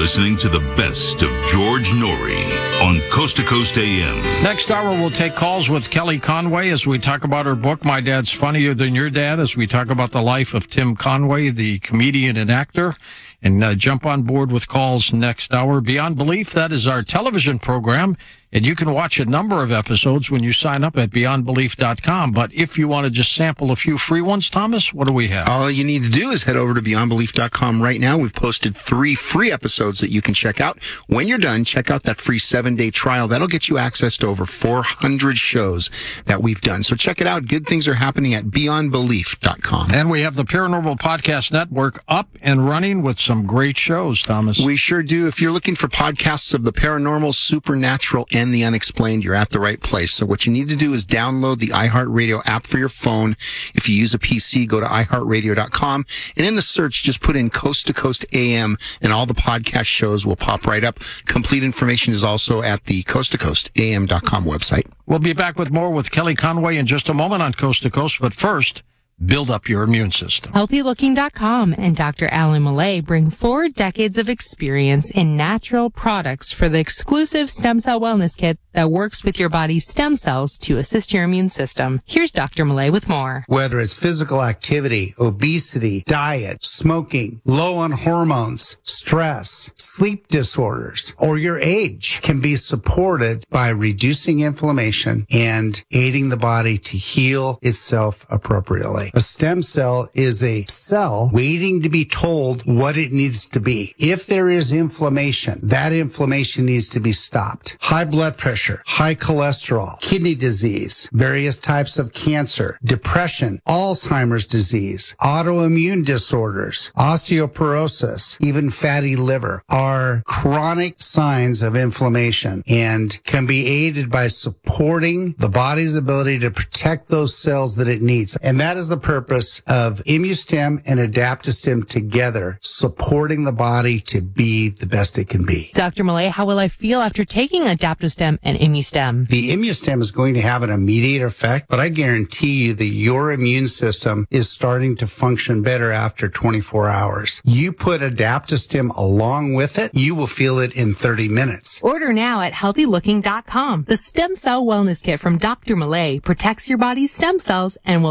listening to the best of George Norrie on Coast to Coast AM. Next hour, we'll take calls with Kelly Conway as we talk about her book, My Dad's Funnier Than Your Dad, as we talk about the life of Tim Conway, the comedian and actor. And jump on board with calls next hour. Beyond Belief, that is our television program. And you can watch a number of episodes when you sign up at beyondbelief.com. But if you want to just sample a few free ones, Thomas, what do we have? All you need to do is head over to beyondbelief.com right now. We've posted 3 free episodes that you can check out. When you're done, check out that free 7-day trial. That'll get you access to over 400 shows that we've done. So check it out. Good things are happening at beyondbelief.com. And we have the Paranormal Podcast Network up and running with some great shows, Thomas. We sure do. If you're looking for podcasts of the paranormal, supernatural, and the unexplained, you're at the right place. So what you need to do is download the iHeartRadio app for your phone. If you use a PC, go to iHeartRadio.com, and in the search, just put in Coast to Coast AM, and all the podcast shows will pop right up. Complete information is also at the coasttocoastam.com website. We'll be back with more with Kelly Conway in just a moment on Coast to Coast, but first, build up your immune system. HealthyLooking.com and Dr. Alan Millay bring 4 decades of experience in natural products for the exclusive stem cell wellness kit that works with your body's stem cells to assist your immune system. Here's Dr. Millay with more. Whether it's physical activity, obesity, diet, smoking, low on hormones, stress, sleep disorders, or your age can be supported by reducing inflammation and aiding the body to heal itself appropriately. A stem cell is a cell waiting to be told what it needs to be. If there is inflammation, that inflammation needs to be stopped. High blood pressure, high cholesterol, kidney disease, various types of cancer, depression, Alzheimer's disease, autoimmune disorders, osteoporosis, even fatty liver are chronic signs of inflammation and can be aided by supporting the body's ability to protect those cells that it needs. And that is the purpose of ImmuStem and AdaptoStem together, supporting the body to be the best it can be. Dr. Millay, how will I feel after taking AdaptoStem and ImmuStem? The ImmuStem is going to have an immediate effect, but I guarantee you that your immune system is starting to function better after 24 hours. You put AdaptoStem along with it, you will feel it in 30 minutes. Order now at HealthyLooking.com. The Stem Cell Wellness Kit from Dr. Millay protects your body's stem cells and will